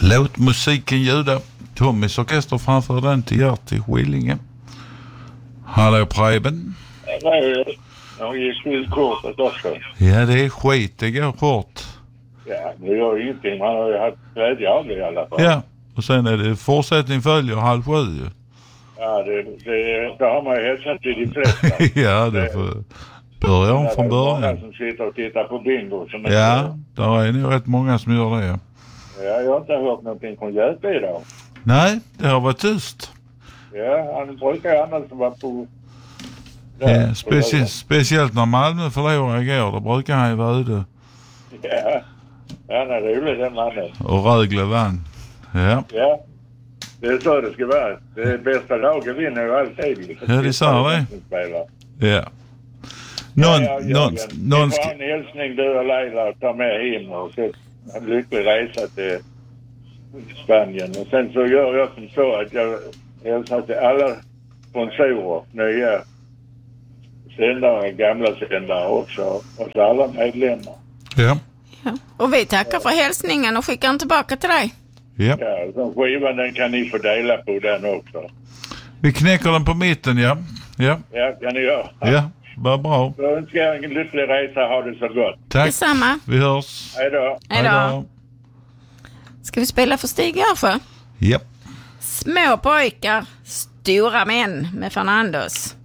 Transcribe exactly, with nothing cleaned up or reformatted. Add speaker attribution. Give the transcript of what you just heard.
Speaker 1: Låt musiken ljuda. Tommys orkester framför den till Gert i Skillinge. Hallå Preben.
Speaker 2: Nej, jag gick villkortet också.
Speaker 1: Ja, det är skit. Det går fort.
Speaker 2: Ja, det gör ingenting. Man har ju haft glädje av det i alla fall.
Speaker 1: Ja, och sen är det fortsättning följer halv sju.
Speaker 2: Ja, det, det, det har man ju hälsat till de flesta.
Speaker 1: Ja, det får börja om från början.
Speaker 2: Det är många som sitter och tittar på bingo. Som
Speaker 1: ja, där är nog rätt många som gör det.
Speaker 2: Ja, jag har inte hört någonting från Göte idag.
Speaker 1: Nej, det har varit tyst.
Speaker 2: Ja, han brukar annars vara på...
Speaker 1: Ja, specie- speciellt när Malmö förlorar igår, då brukar han ju vara ute.
Speaker 2: Ja, han är rolig den mannen.
Speaker 1: Och Rögle vann. Ja.
Speaker 2: Ja, det är så det ska vara. Det bästa laget vinner ju alltid.
Speaker 1: Ja, det sa det. Ja. Någon,
Speaker 2: ja, ja,
Speaker 1: någon, någon
Speaker 2: ska... en hälsning du och Leila att ta med hem och så en lycklig resa till Spanien. Och sen så gör jag som så att jag hälsar till alla sponsorer, nya sändare, gamla sändare också, och så alla medlemmar.
Speaker 1: Ja.
Speaker 3: Ja. Och vi tackar för hälsningen och skickar den tillbaka till dig.
Speaker 1: Ja.
Speaker 2: Ja, så skivan den kan ni få dela på den också.
Speaker 1: Vi knäcker den på mitten, ja. Ja,
Speaker 2: Ja, kan ni göra.
Speaker 1: ja, vad bra.
Speaker 2: Så önskar jag en lycklig resa, ha det så gott.
Speaker 1: Tack.
Speaker 3: Detsamma.
Speaker 1: Vi hörs.
Speaker 2: Hej då.
Speaker 3: Hej då. Ska vi spela för Stig Garsjö?
Speaker 1: Ja.
Speaker 3: Små pojkar, stora män med Fernandos.